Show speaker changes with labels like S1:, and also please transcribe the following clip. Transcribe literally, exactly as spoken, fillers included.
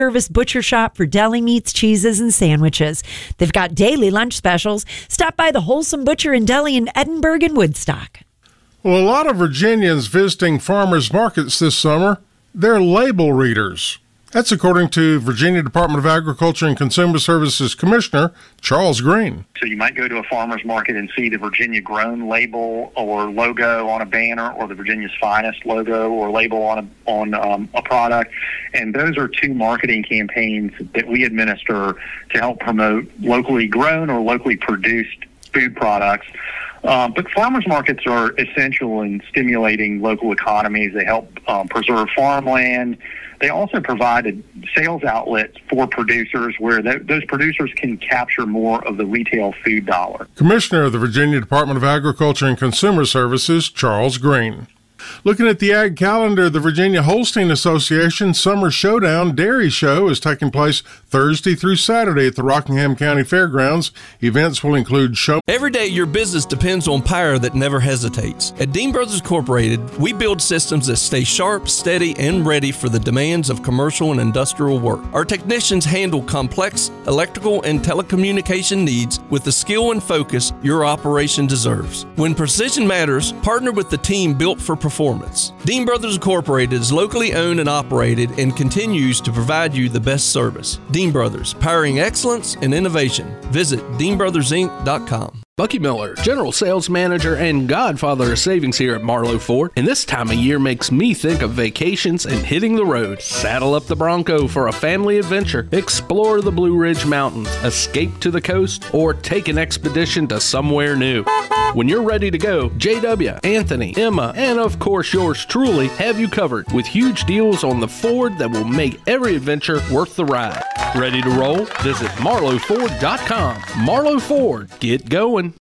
S1: Service butcher shop for deli meats, cheeses, and sandwiches. They've got daily lunch specials. Stop by the Wholesome Butcher and Deli in Edinburgh and Woodstock.
S2: Well, a lot of Virginians visiting farmers markets this summer, they're label readers. That's according to Virginia Department of Agriculture and Consumer Services Commissioner Charles Green.
S3: So you might go to a farmer's market and see the Virginia Grown label or logo on a banner, or the Virginia's Finest logo or label on a, on um, a product. And those are two marketing campaigns that we administer to help promote locally grown or locally produced food products. Um, but farmers markets are essential in stimulating local economies. They help um, preserve farmland. They also provide a sales outlet for producers where th- those producers can capture more of the retail food dollar.
S2: Commissioner of the Virginia Department of Agriculture and Consumer Services, Charles Green. Looking at the ag calendar, the Virginia Holstein Association Summer Showdown Dairy Show is taking place Thursday through Saturday at the Rockingham County Fairgrounds. Events will include show.
S4: Every day your business depends on power that never hesitates. At Dean Brothers Incorporated, we build systems that stay sharp, steady, and ready for the demands of commercial and industrial work. Our technicians handle complex electrical and telecommunication needs with the skill and focus your operation deserves. When precision matters, partner with the team built for performance. Performance. Dean Brothers Incorporated is locally owned and operated and continues to provide you the best service. Dean Brothers, powering excellence and innovation. Visit dean brothers inc dot com.
S5: Bucky Miller, General Sales Manager and godfather of savings here at Marlowe Ford, and this time of year makes me think of vacations and hitting the road. Saddle up the Bronco for a family adventure, explore the Blue Ridge Mountains, escape to the coast, or take an expedition to somewhere new. When you're ready to go, J W, Anthony, Emma, and of course yours truly have you covered with huge deals on the Ford that will make every adventure worth the ride. Ready to roll? Visit marlowe ford dot com. Marlowe Ford, get going.